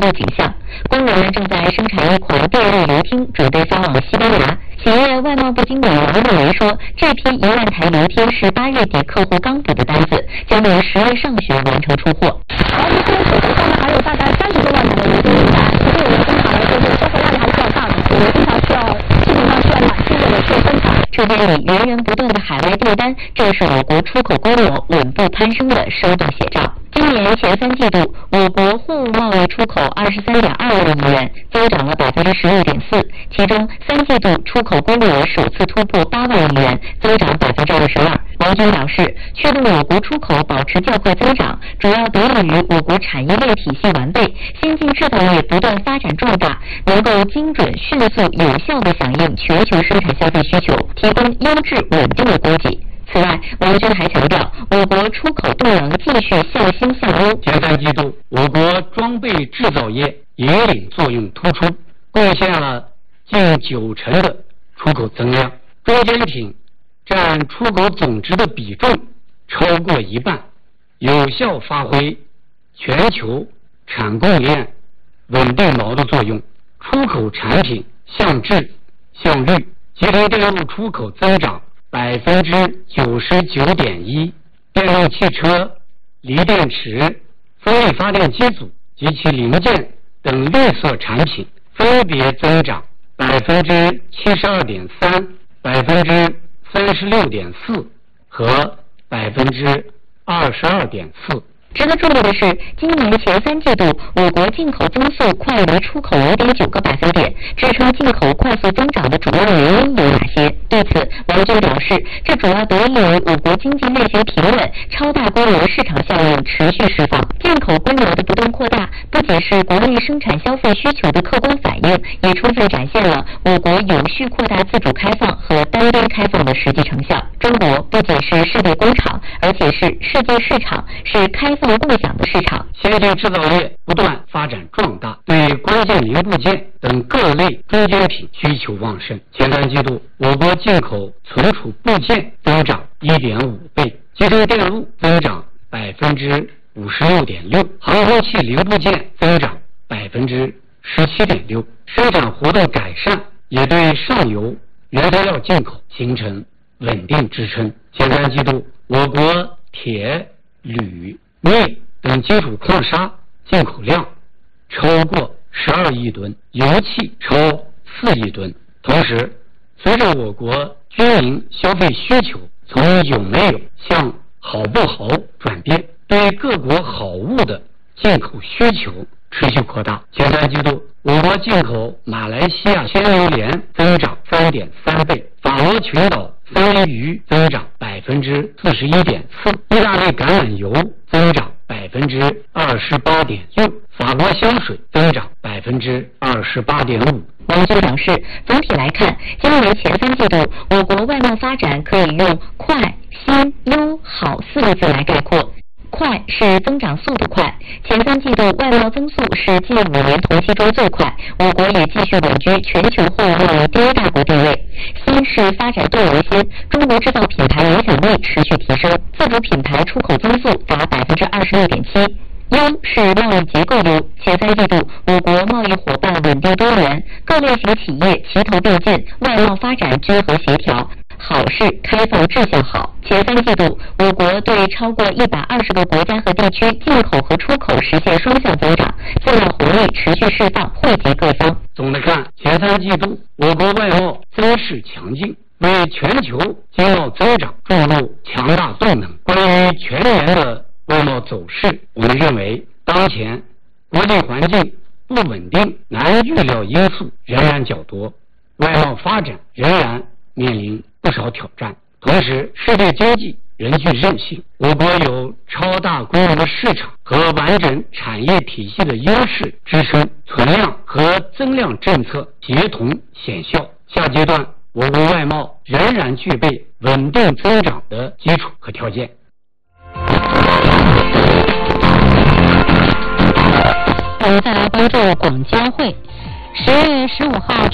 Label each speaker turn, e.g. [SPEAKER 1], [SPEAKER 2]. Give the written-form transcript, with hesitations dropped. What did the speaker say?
[SPEAKER 1] 的景象。官员正在生产一款电力流汀，准备发往西班牙。企业外贸部经理王认为说，这批1万台流汀是8月底客户刚补的单子，将于10月上旬完成出货。
[SPEAKER 2] 而目前手头上呢还有大概30多万台的流汀订单，对我们生产来说，这个销售压力还是比较大的。我们经常基本上需要满出货的去生产。
[SPEAKER 1] 这边里源源不断的海外订单，正是我国出口规模稳步攀升的生动写照。今年前3季度，我国货物贸易出口23.2万亿元，增长了16.4%，其中3季度出口规模首次突破8万亿元，增长22%。王军表示，驱动我国出口保持较快增长，主要得益于我国产业链体系完备，先进制造业不断发展壮大，能够精准、迅速、有效地响应全球生产消费需求，提供优质稳定的供给。此外，王军还强调，我国出口动能继续向新向优。
[SPEAKER 3] 前3季度，我国装备制造业引领作用突出，贡献了近90%的出口增量，中间品占出口总值的比重超过一半，有效发挥全球产供链稳定锚的作用。出口产品向质向率，集成电路出口增长99.1%，电动汽车、锂电池、风力发电机组及其零件等绿色产品分别增长72.3%、36.4%和22.4%。
[SPEAKER 1] 值得注意的是，今年前3季度，我国进口增速快于出口5.9个百分点，支撑进口快速增长的主要原因有哪些？对此，王军表示，这主要得益于我国经济类型平稳，超大规模市场效应持续释放，进口规模的不断扩大，不仅是国内生产消费需求的客观反映，也充分展现了我国有序扩大自主开放和单边开放的实际成效。中国不仅是世界工厂，而且是世界市场，是开放共享的市场。
[SPEAKER 3] 先进制造业不断发展壮大，对关键零部件等各类中间品需求旺盛。前3季度，我国进口存储部件增长1.5倍，集成电路增长56.6%，航空器零部件增长17.6%。生产活动改善也对上游原材料进口形成稳定支撑。前3季度，我国铁、铝、镍等基础矿砂进口量超过12亿吨，油气超4亿吨。同时，随着我国军营消费需求从有没有向好不好转变，对各国好物的进口需求持续扩大。前3季度，我国进口马来西亚鲜榴莲增长3.3倍，法罗群岛三文鱼增长41.4%，意大利橄榄油增长28.6%，法国香水增长28.5%。
[SPEAKER 1] 王军表示，总体来看，今年前3季度，我国外贸发展可以用快、新、优、好4个字来概括。快是增长速度快，前3季度外贸增速是近5年同期中最快，我国也继续稳居全球货物贸易第1大国地位。新是发展更为先，中国制造品牌影响力持续提升，自主品牌出口增速达26.7%。优是贸易结构优，前3季度我国贸易伙伴稳定多元，各类型企业齐头并进，外贸发展均衡协调。好是开放志向好，前3季度我国对超过120个国家和地区进口和出口实现双向增长，自贸红利持续释放，惠及各方。
[SPEAKER 3] 总的看，前3季度我国外贸增势强劲，为全球经贸增长注入强大动能。关于全年的外贸走势，我们认为当前国际环境不稳定，难预料因素仍然较多，外贸发展仍然面临不少挑战。同时，世界经济仍具韧性，我国有超大规模的市场和完整产业体系的优势支撑，存量和增量政策协同显效。下阶段，我国外贸仍然具备稳定增长的基础和条件。
[SPEAKER 1] 我们再来关注广交会，10月15号。